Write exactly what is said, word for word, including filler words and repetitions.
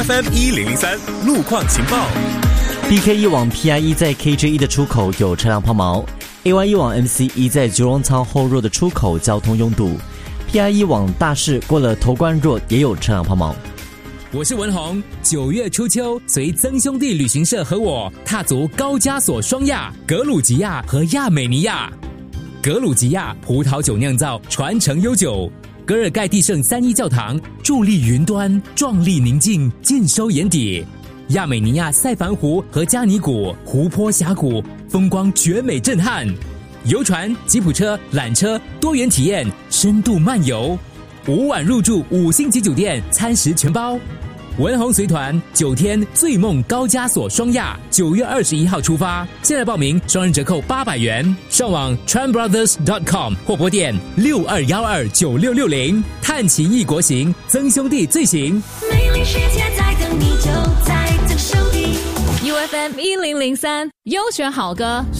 F M 一零零三路况情报。 B K 一往 P I 一在 K J 一的出口有车辆抛锚 ，A Y 一往 M C 一在九龙仓后弱的出口交通拥堵 ，P I 一往大市过了头关弱也有车辆抛锚。 我是文宏，九月初秋，随曾兄弟旅行社和我踏足高加索双亚、格鲁吉亚和亚美尼亚。格鲁吉亚葡萄酒酿造传承悠久，格尔盖蒂圣三一教堂伫立云端，壮丽宁静，尽收眼底。亚美尼亚塞凡湖和加尼古湖泊峡谷，风光绝美震撼。游船、吉普车、缆车，多元体验，深度漫游。五晚入住五星级酒店，餐食全包。文宏随团九天醉梦高加索双亚，九月二十一号出发。现在报名，双人折扣八百元。上网 tran brothers dot com 或拨电六二幺二九六六零。探奇异国行，曾兄弟最行。 美丽世界在等你，就在曾兄弟。 U F M 一零零三优选好歌。